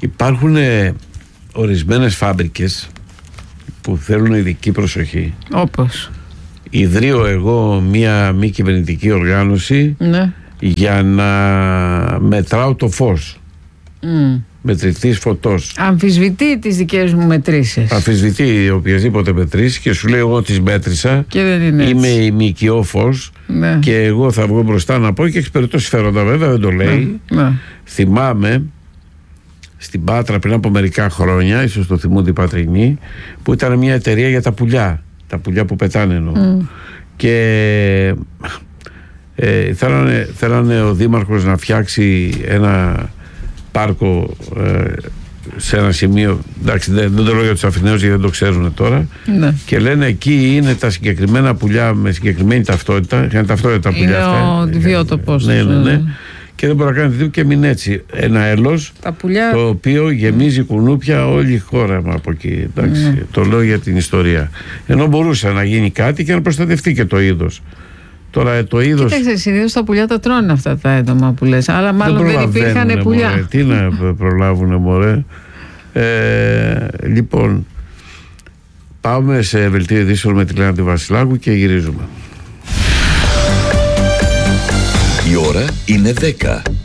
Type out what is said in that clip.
Υπάρχουν ορισμένες φάμπρικες που θέλουν ειδική προσοχή. Όπως? Ιδρύω εγώ μία μη κυβερνητική οργάνωση, ναι, για να μετράω το φως. Μετρητής φωτός. Αμφισβητεί τις δικές μου μετρήσεις. Αμφισβητεί οποιασδήποτε μετρήσεις και σου λέει εγώ τις μέτρησα και δεν είναι είμαι η ΜΚΟ Φως, ναι, και εγώ θα βγω μπροστά να πω και εξυπηρετώ συμφέροντα, βέβαια δεν το λέει. Ναι. Θυμάμαι στην Πάτρα πριν από μερικά χρόνια, ίσως το θυμούνται οι Πατρινοί, που ήταν μια εταιρεία για τα πουλιά που πετάνε εννοώ. Και θέλανε ο Δήμαρχος να φτιάξει ένα πάρκο σε ένα σημείο, εντάξει, δεν το λέω για τους Αθηναίους γιατί δεν το ξέρουν τώρα, ναι, και λένε εκεί είναι τα συγκεκριμένα πουλιά με συγκεκριμένη ταυτότητα, είναι ταυτότητα τα πουλιά αυτά. Είναι ο βιότοπος. Ναι. Και δεν μπορεί να κάνει τίποτα και μην έτσι. Ένα έλος το οποίο γεμίζει κουνούπια όλη η χώρα από εκεί. Εντάξει, το λέω για την ιστορία. Ενώ μπορούσε να γίνει κάτι και να προστατευτεί και το είδος. Τώρα το είδος. Κοίταξε, συνήθως τα πουλιά τα τρώνε αυτά τα έντομα που λες. Αλλά μάλλον δεν υπήρχαν πουλιά. Μωρέ. Τι να προλάβουνε, μωρέ. Λοιπόν, πάμε σε δελτίο ειδήσεων με τη Λένα τη Βασιλάκου και γυρίζουμε. Η ώρα είναι 10.